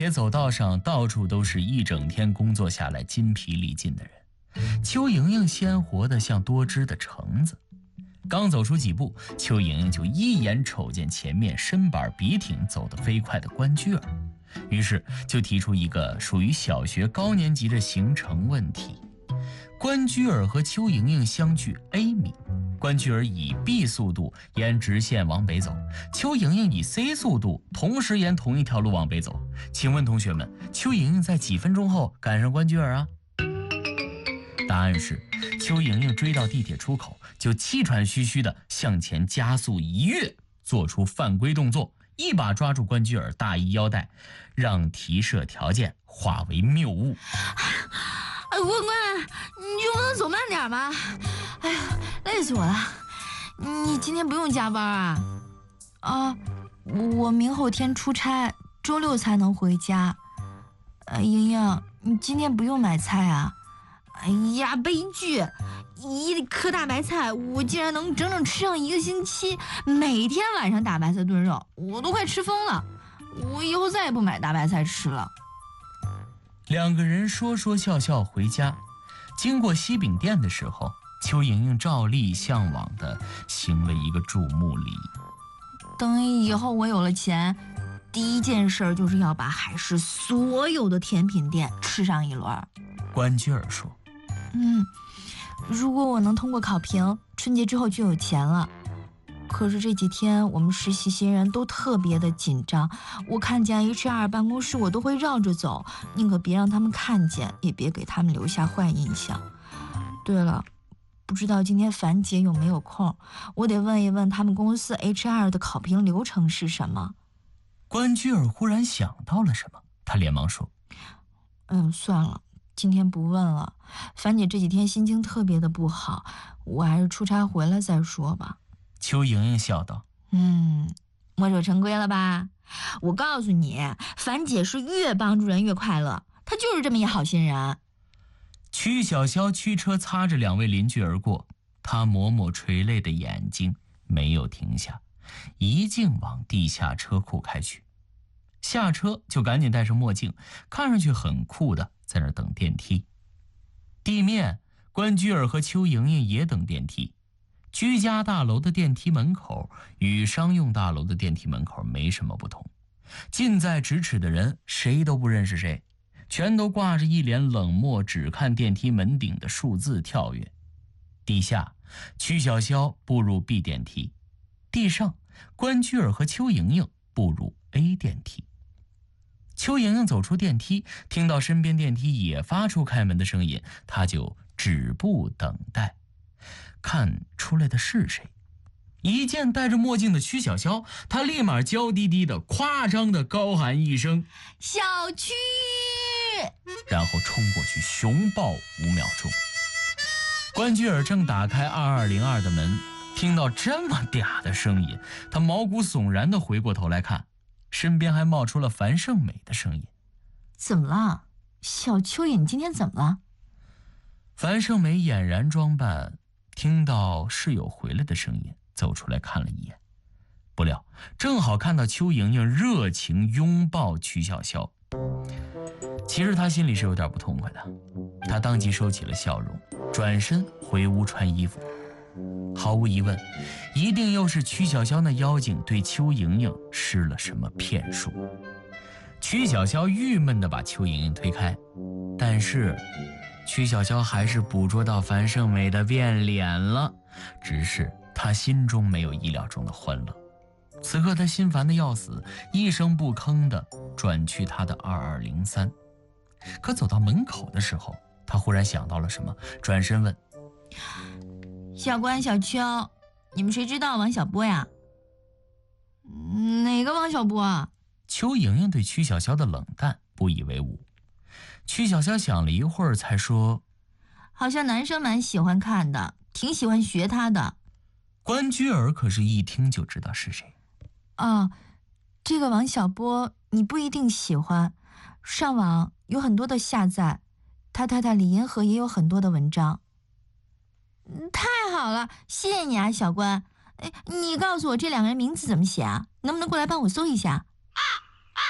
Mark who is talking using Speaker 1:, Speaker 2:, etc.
Speaker 1: 铁走道上到处都是一整天工作下来筋疲力尽的人。邱莹莹鲜活得像多汁的橙子，刚走出几步，邱莹莹就一眼瞅见前面身板笔挺走得飞快的关雎尔，于是就提出一个属于小学高年级的行程问题。关雎尔和邱莹莹相距 A 米，关雎尔以 B 速度沿直线往北走，邱莹莹以 C 速度同时沿同一条路往北走。请问同学们，邱莹莹在几分钟后赶上关雎尔啊？答案是，邱莹莹追到地铁出口，就气喘吁吁地向前加速一跃，做出犯规动作，一把抓住关雎尔大衣腰带，让提设条件化为谬误。
Speaker 2: 问官，你就不能走慢点吗？哎呀，累死我了！你今天不用加班啊？啊，我明后天出差，周六才能回家。莹莹，你今天不用买菜啊？哎呀，悲剧！一颗大白菜，我竟然能整整吃上1个星期，每天晚上大白菜炖肉，我都快吃疯了。我以后再也不买大白菜吃了。
Speaker 1: 两个人说说笑笑回家，经过西饼店的时候，邱莹莹照例向往地行了一个注目礼。
Speaker 2: 等以后我有了钱，第一件事就是要把海市所有的甜品店吃上一轮。
Speaker 1: 关雎尔说：
Speaker 2: 如果我能通过考评，春节之后就有钱了。可是这几天我们实习新人都特别的紧张，我看见 HR 办公室我都会绕着走，宁可别让他们看见，也别给他们留下坏印象。对了，不知道今天樊姐有没有空，我得问一问他们公司 HR 的考评流程是什么。
Speaker 1: 关雎尔忽然想到了什么，他连忙说：
Speaker 2: 算了，今天不问了。樊姐这几天心情特别的不好，我还是出差回来再说吧。
Speaker 1: 邱莹莹笑道：
Speaker 2: 墨守成规了吧？我告诉你，樊姐是越帮助人越快乐，她就是这么一好心人。
Speaker 1: 曲小潇驱车擦着两位邻居而过，他抹抹垂泪的眼睛，没有停下，一径往地下车库开去。下车就赶紧戴上墨镜，看上去很酷的在那儿等电梯。地面，关雎尔和邱莹莹也等电梯。居家大楼的电梯门口与商用大楼的电梯门口没什么不同，近在咫尺的人谁都不认识谁，全都挂着一脸冷漠，只看电梯门顶的数字跳跃。地下，曲小潇步入 B 电梯，地上，关雎尔和邱莹莹步入 A 电梯。邱莹莹走出电梯，听到身边电梯也发出开门的声音，她就止步等待，看出来的是谁。一见戴着墨镜的曲小潇，她立马娇滴滴的夸张的高喊一声：
Speaker 2: 小曲，
Speaker 1: 然后冲过去熊抱5秒钟。关雎尔正打开2202的门，听到这么嗲的声音，他毛骨悚然地回过头来看，身边还冒出了樊胜美的声音：
Speaker 2: 怎么了？小蚯蚓，你今天怎么了？
Speaker 1: 樊胜美俨然装扮，听到室友回来的声音，走出来看了一眼，不料正好看到邱莹莹热情拥抱曲小潇。其实她心里是有点不痛快的，她当即收起了笑容，转身回屋穿衣服。毫无疑问，一定又是曲小潇那妖精对邱莹莹施了什么骗术。曲小潇郁闷地把邱莹莹推开，但是曲小潇还是捕捉到樊胜美的变脸了，只是她心中没有意料中的欢乐。此刻她心烦得要死，一声不吭地转去她的2203。可走到门口的时候，她忽然想到了什么，转身问：
Speaker 2: 小关、小邱，你们谁知道王小波呀？哪个王小波啊？
Speaker 1: 邱莹莹对曲小潇的冷淡不以为忤。曲小潇想了一会儿才说：
Speaker 2: 好像男生蛮喜欢看的，挺喜欢学他的。
Speaker 1: 关雎尔可是一听就知道是谁。
Speaker 2: 这个王小波你不一定喜欢，上网有很多的下载，他太太李银河也有很多的文章。太好了，谢谢你啊，小关。你告诉我这两个人名字怎么写啊？能不能过来帮我搜一下？